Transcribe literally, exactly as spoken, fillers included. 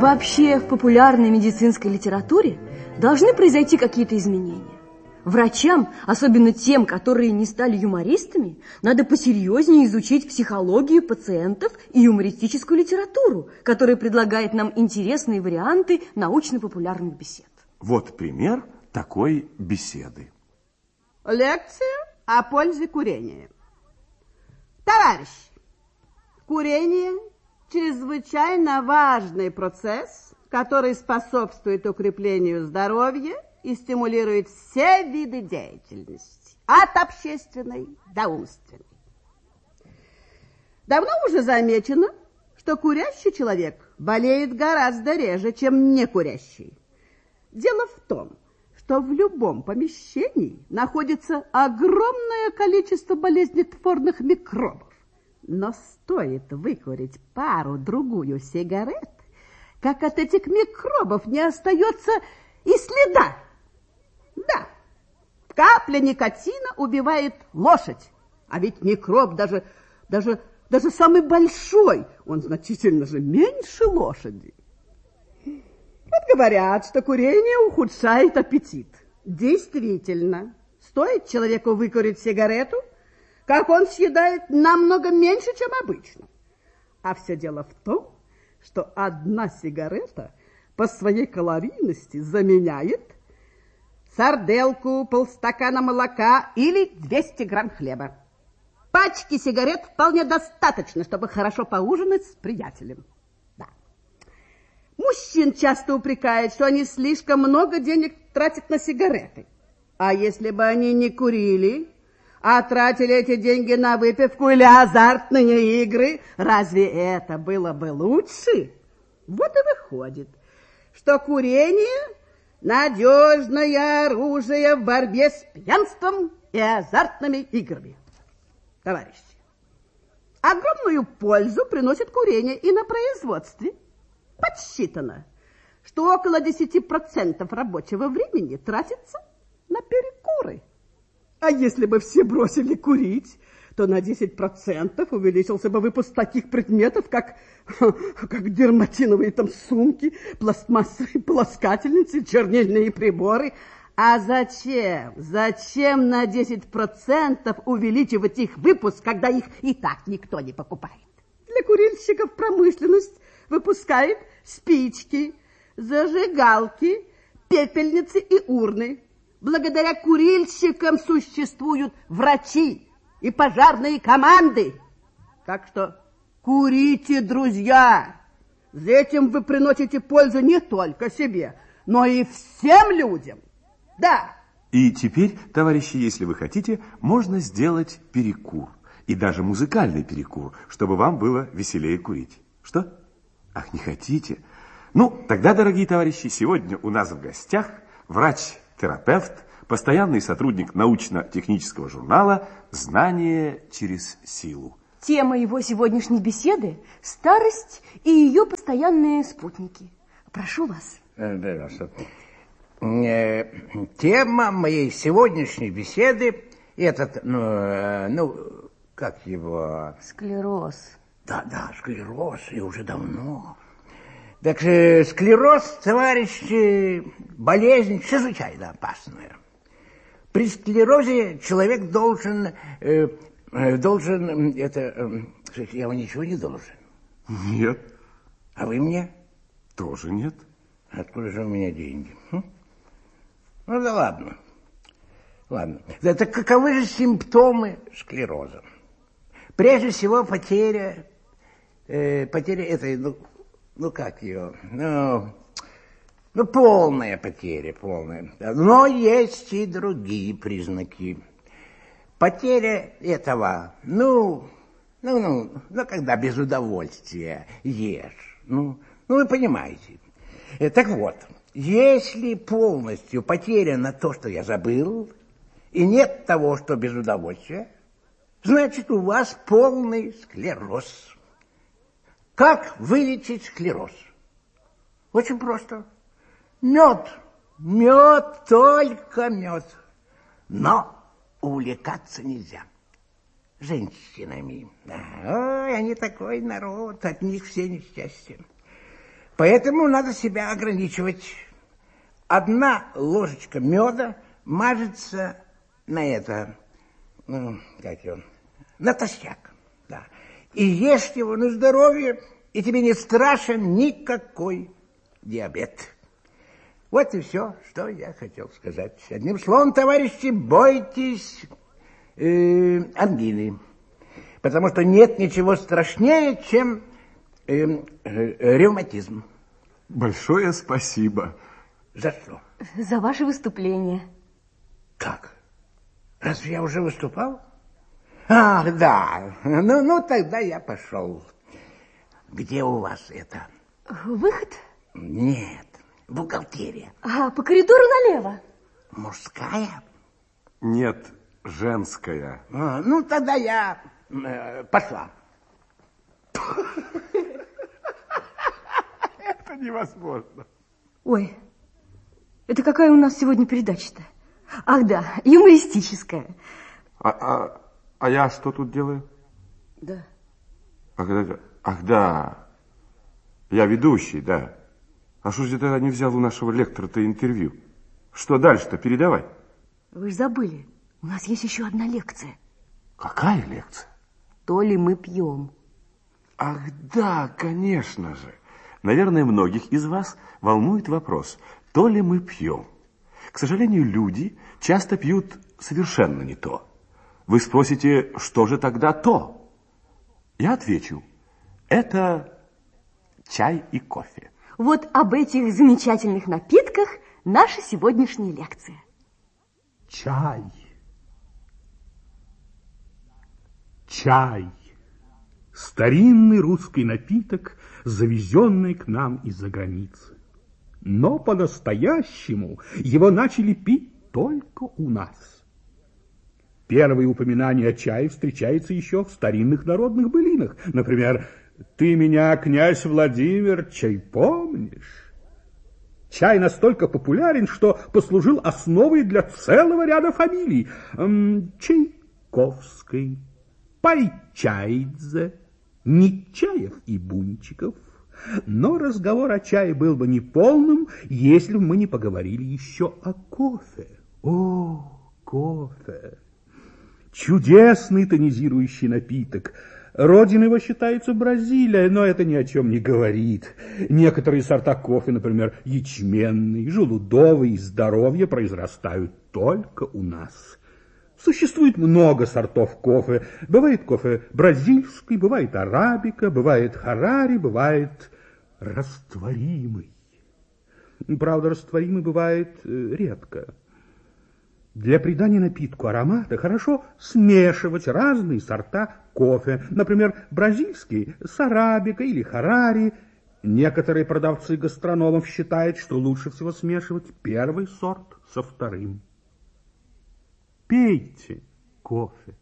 Вообще, в популярной медицинской литературе должны произойти какие-то изменения. Врачам, особенно тем, которые не стали юмористами, надо посерьезнее изучить психологию пациентов и юмористическую литературу, которая предлагает нам интересные варианты научно-популярных бесед. Вот пример такой беседы. Лекция о пользе курения. Товарищи, курение – чрезвычайно важный процесс, который способствует укреплению здоровья и стимулирует все виды деятельности, от общественной до умственной. Давно уже замечено, что курящий человек болеет гораздо реже, чем некурящий. Дело в том, что в любом помещении находится огромное количество болезнетворных микробов. Но стоит выкурить пару-другую сигарет, как от этих микробов не остается и следа. Да, капля никотина убивает лошадь, а ведь микроб даже, даже, даже самый большой, он значительно же меньше лошади. Вот говорят, что курение ухудшает аппетит. Действительно, стоит человеку выкурить сигарету, как он съедает намного меньше, чем обычно. А все дело в том, что одна сигарета по своей калорийности заменяет сарделку, полстакана молока или двести грамм хлеба. Пачки сигарет вполне достаточно, чтобы хорошо поужинать с приятелем. Да. Мужчин часто упрекают, что они слишком много денег тратят на сигареты. А если бы они не курили, а тратили эти деньги на выпивку или азартные игры, разве это было бы лучше? Вот и выходит, что курение – надежное оружие в борьбе с пьянством и азартными играми. Товарищи, огромную пользу приносит курение и на производстве. Подсчитано, что около десяти процентов рабочего времени тратится на перекуры. А если бы все бросили курить, то на десять процентов увеличился бы выпуск таких предметов, как, как дерматиновые там сумки, пластмассовые полоскательницы, чернильные приборы. А зачем? Зачем на десять процентов увеличивать их выпуск, когда их и так никто не покупает? Для курильщиков промышленность выпускает спички, зажигалки, пепельницы и урны. Благодаря курильщикам существуют врачи и пожарные команды. Так что курите, друзья. За этим вы приносите пользу не только себе, но и всем людям. Да. И теперь, товарищи, если вы хотите, можно сделать перекур. И даже музыкальный перекур, чтобы вам было веселее курить. Что? Ах, не хотите? Ну, тогда, дорогие товарищи, сегодня у нас в гостях врач-терапевт, постоянный сотрудник научно-технического журнала «Знание через силу». Тема его сегодняшней беседы – старость и ее постоянные спутники. Прошу вас. Тема моей сегодняшней беседы – этот, ну, ну, как его? Склероз. Да, да, склероз, и уже давно. Так же склероз, товарищи, болезнь чрезвычайно опасная. При склерозе человек должен, э, должен, это, э, я вам ничего не должен. Нет. А вы мне? Тоже нет. Откуда же у меня деньги? Хм? Ну да ладно. Ладно. Это каковы же симптомы склероза? Прежде всего потеря, э, потеря этой, ну, ну как ее, ну, ну полная потеря, полная. Но есть и другие признаки. Потеря этого, ну, ну, ну, ну когда без удовольствия ешь, ну, ну вы понимаете. Так вот, если полностью потеряно то, что я забыл, и нет того, что без удовольствия, значит, у вас полный склероз. Как вылечить склероз? Очень просто. Мед. Мед, только мед. Но увлекаться нельзя. Женщинами. Ой, они такой народ, от них все несчастья. Поэтому надо себя ограничивать. Одна ложечка меда мажется на это, ну, как его, натощак. Да. И ешь его на здоровье, и тебе не страшен никакой диабет. Вот и все, что я хотел сказать. Одним словом, товарищи, бойтесь э, ангины. Потому что нет ничего страшнее, чем э, э, ревматизм. Большое спасибо. За что? За ваше выступление. Как? Разве я уже выступал? Ах, да. Ну, ну, тогда я пошел. Где у вас это? Выход? Нет, бухгалтерия. А, по коридору налево. Мужская? Нет, женская. А, ну, тогда я э, пошла. Это невозможно. Ой, это какая у нас сегодня передача-то? Ах да, юмористическая. А, а, а я что тут делаю? Да. Ах, да, ах, да. Я ведущий, да. А что же ты тогда не взял у нашего лектора-то интервью? Что дальше-то? Передавай. Вы же забыли, у нас есть еще одна лекция. Какая лекция? То ли мы пьем. Ах, да, конечно же. Наверное, многих из вас волнует вопрос, то ли мы пьем. К сожалению, люди часто пьют совершенно не то. Вы спросите, что же тогда то? Я отвечу, это чай и кофе. Вот об этих замечательных напитках наша сегодняшняя лекция. Чай. Чай. Старинный русский напиток, завезенный к нам из-за границы. Но по-настоящему его начали пить только у нас. Первое упоминание о чае встречается еще в старинных народных былинах. Например, «Ты меня, князь Владимир, чай помнишь?» Чай настолько популярен, что послужил основой для целого ряда фамилий. Чайковской, Пайчайдзе, Нечаев и Бунчиков. Но разговор о чае был бы неполным, если бы мы не поговорили еще о кофе. О, кофе! Чудесный тонизирующий напиток. Родиной его считается Бразилия, но это ни о чем не говорит. Некоторые сорта кофе, например, ячменный, желудовый и здоровье, произрастают только у нас. Существует много сортов кофе. Бывает кофе бразильский, бывает арабика, бывает харари, бывает растворимый. Правда, растворимый бывает э, редко. Для придания напитку аромата хорошо смешивать разные сорта кофе. Например, бразильский с арабикой или харари. Некоторые продавцы гастрономов считают, что лучше всего смешивать первый сорт со вторым. Пейте кофе.